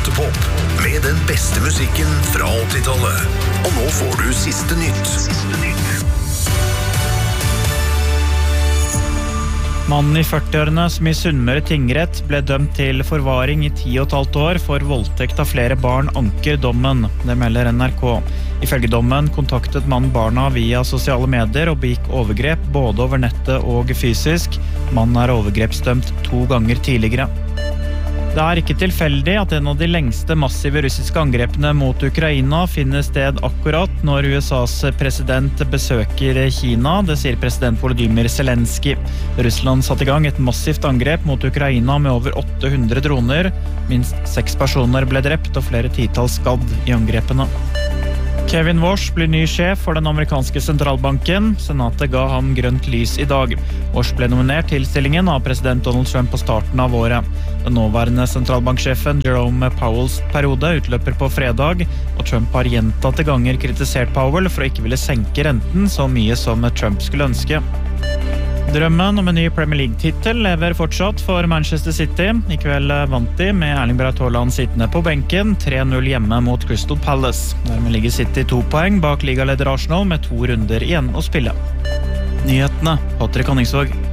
Toppop, med den beste musikken fra 80-tallet. Og nå får du siste nytt. Mannen i 40-årene som i Sunnmøre tingrett ble dømt til forvaring i 10,5 år for voldtekt av flere barn anker dommen. Det melder NRK. Ifølge dommen kontaktet mannen barna via sosiale medier og begikk overgrep både over nettet og fysisk. Mannen er overgrepsdømt 2 ganger tidligere. Det er ikke tilfeldig at en av de lengste massive russiske angrepene mot Ukraina finner sted akkurat når USAs president besøker Kina, det sier president Volodymyr Zelensky. Russland satte i gang et massivt angrep mot Ukraina med over 800 droner. Minst 6 personer ble drept og flere titalls skadd i angrepene. Kevin Warsh blir ny sjef for den amerikanske sentralbanken. Senatet ga ham grønt lys i dag. Warsh ble nominert til stillingen av president Donald Trump på starten av året. Den nåværende sentralbanksjefen Jerome Powells periode utløper på fredag, og Trump har gjentatte ganger kritisert Powell for å ikke ville senke renten så mye som Trump skulle ønske. Drømmen om en ny Premier League-titel lever fortsatt for Manchester City. I kveld vant de med Erling Braut Haaland sittende på benken, 3-0 hjemme mot Crystal Palace. Dermed ligger City 2 poeng bak ligaleder Arsenal med 2 runder igjen å spille. Nyhetene, Patrick Honningsvåg.